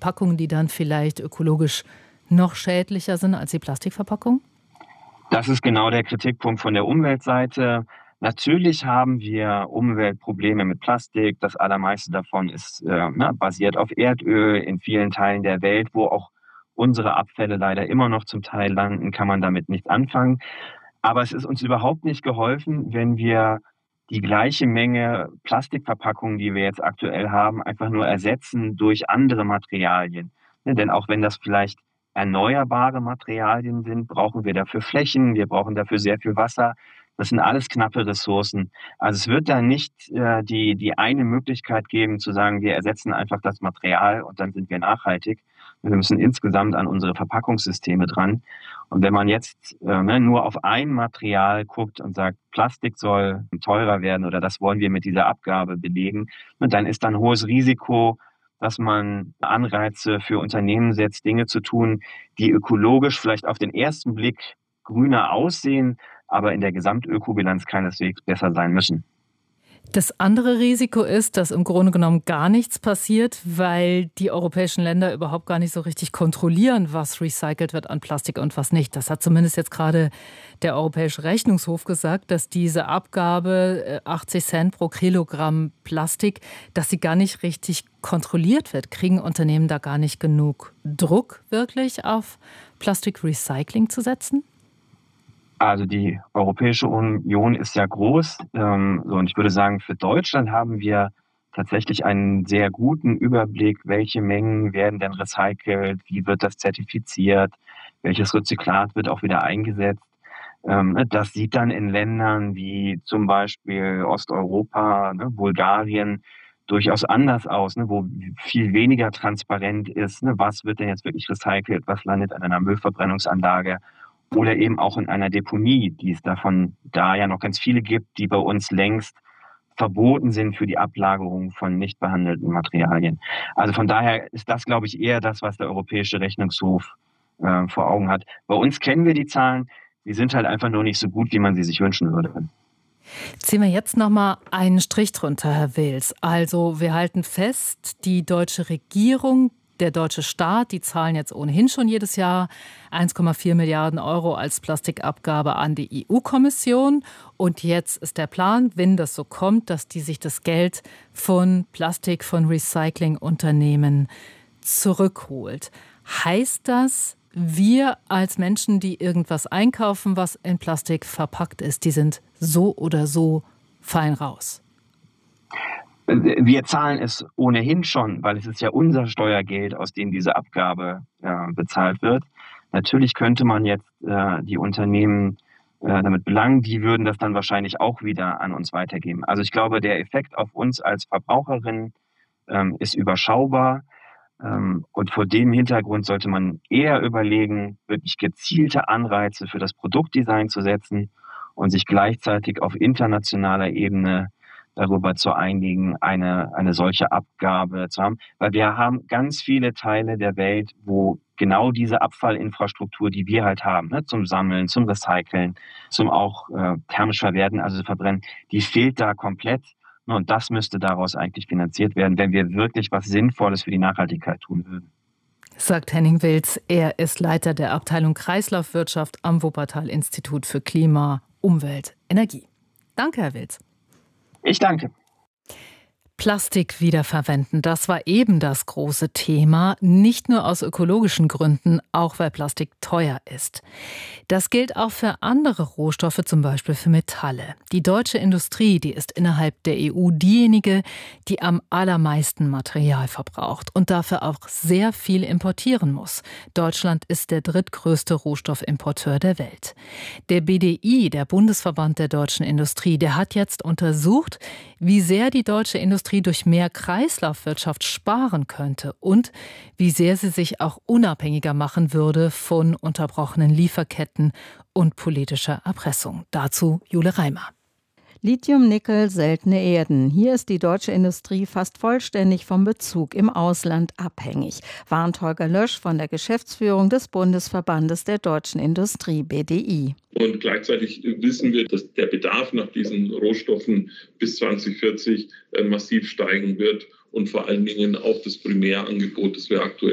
Verpackungen, die dann vielleicht ökologisch noch schädlicher sind als die Plastikverpackung? Das ist genau der Kritikpunkt von der Umweltseite. Natürlich haben wir Umweltprobleme mit Plastik. Das allermeiste davon ist basiert auf Erdöl in vielen Teilen der Welt, wo auch unsere Abfälle leider immer noch zum Teil landen, kann man damit nichts anfangen. Aber es ist uns überhaupt nicht geholfen, wenn wir die gleiche Menge Plastikverpackungen, die wir jetzt aktuell haben, einfach nur ersetzen durch andere Materialien. Ne, denn auch wenn das vielleicht erneuerbare Materialien sind, brauchen wir dafür Flächen, wir brauchen dafür sehr viel Wasser. Das sind alles knappe Ressourcen. Also es wird da nicht die eine Möglichkeit geben, zu sagen, wir ersetzen einfach das Material und dann sind wir nachhaltig. Wir müssen insgesamt an unsere Verpackungssysteme dran. Und wenn man jetzt nur auf ein Material guckt und sagt, Plastik soll teurer werden oder das wollen wir mit dieser Abgabe belegen, dann ist da ein hohes Risiko, dass man Anreize für Unternehmen setzt, Dinge zu tun, die ökologisch vielleicht auf den ersten Blick grüner aussehen, aber in der Gesamtökobilanz keineswegs besser sein müssen. Das andere Risiko ist, dass im Grunde genommen gar nichts passiert, weil die europäischen Länder überhaupt gar nicht so richtig kontrollieren, was recycelt wird an Plastik und was nicht. Das hat zumindest jetzt gerade der Europäische Rechnungshof gesagt, dass diese Abgabe 80 Cent pro Kilogramm Plastik, dass sie gar nicht richtig kontrolliert wird. Kriegen Unternehmen da gar nicht genug Druck, wirklich auf Plastikrecycling zu setzen? Also die Europäische Union ist ja groß. Und ich würde sagen, für Deutschland haben wir tatsächlich einen sehr guten Überblick, welche Mengen werden denn recycelt, wie wird das zertifiziert, welches Rezyklat wird auch wieder eingesetzt. Das sieht dann in Ländern wie zum Beispiel Osteuropa, Bulgarien, durchaus anders aus, wo viel weniger transparent ist, was wird denn jetzt wirklich recycelt, was landet an einer Müllverbrennungsanlage oder eben auch in einer Deponie, die es davon da ja noch ganz viele gibt, die bei uns längst verboten sind für die Ablagerung von nicht behandelten Materialien. Also von daher ist das, glaube ich, eher das, was der Europäische Rechnungshof vor Augen hat. Bei uns kennen wir die Zahlen, die sind halt einfach nur nicht so gut, wie man sie sich wünschen würde. Ziehen wir jetzt noch mal einen Strich drunter, Herr Wils. Also wir halten fest, die deutsche Regierung, der deutsche Staat, die zahlen jetzt ohnehin schon jedes Jahr 1,4 Milliarden Euro als Plastikabgabe an die EU-Kommission. Und jetzt ist der Plan, wenn das so kommt, dass die sich das Geld von Plastik, von Recyclingunternehmen zurückholt. Heißt das, wir als Menschen, die irgendwas einkaufen, was in Plastik verpackt ist, die sind so oder so fein raus? Wir zahlen es ohnehin schon, weil es ist ja unser Steuergeld, aus dem diese Abgabe bezahlt wird. Natürlich könnte man jetzt die Unternehmen damit belangen, die würden das dann wahrscheinlich auch wieder an uns weitergeben. Also ich glaube, der Effekt auf uns als Verbraucherinnen ist überschaubar. Und vor dem Hintergrund sollte man eher überlegen, wirklich gezielte Anreize für das Produktdesign zu setzen und sich gleichzeitig auf internationaler Ebene darüber zu einigen, eine solche Abgabe zu haben. Weil wir haben ganz viele Teile der Welt, wo genau diese Abfallinfrastruktur, die wir halt haben, zum Sammeln, zum Recyceln, zum auch thermisch verwerten, also verbrennen, die fehlt da komplett. Und das müsste daraus eigentlich finanziert werden, wenn wir wirklich was Sinnvolles für die Nachhaltigkeit tun würden. Sagt Henning Wils. Er ist Leiter der Abteilung Kreislaufwirtschaft am Wuppertal-Institut für Klima, Umwelt, Energie. Danke, Herr Wils. Ich danke. Plastik wiederverwenden, das war eben das große Thema, nicht nur aus ökologischen Gründen, auch weil Plastik teuer ist. Das gilt auch für andere Rohstoffe, zum Beispiel für Metalle. Die deutsche Industrie, die ist innerhalb der EU diejenige, die am allermeisten Material verbraucht und dafür auch sehr viel importieren muss. Deutschland ist der drittgrößte Rohstoffimporteur der Welt. Der BDI, der Bundesverband der deutschen Industrie, der hat jetzt untersucht, wie sehr die deutsche Industrie durch mehr Kreislaufwirtschaft sparen könnte und wie sehr sie sich auch unabhängiger machen würde von unterbrochenen Lieferketten und politischer Erpressung. Dazu Jule Reimer. Lithium, Nickel, seltene Erden. Hier ist die deutsche Industrie fast vollständig vom Bezug im Ausland abhängig, warnt Holger Lösch von der Geschäftsführung des Bundesverbandes der deutschen Industrie, BDI. Und gleichzeitig wissen wir, dass der Bedarf nach diesen Rohstoffen bis 2040 massiv steigen wird und vor allen Dingen auch das Primärangebot, das wir aktuell